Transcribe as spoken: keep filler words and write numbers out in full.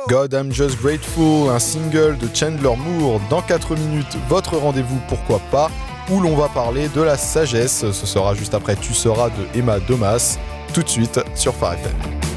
God I'm Just Grateful, un single de Chandler Moore. Dans quatre minutes, votre rendez-vous Pourquoi pas, où l'on va parler de la sagesse. Ce sera juste après Tu seras de Emma Domas, tout de suite sur Phare F M.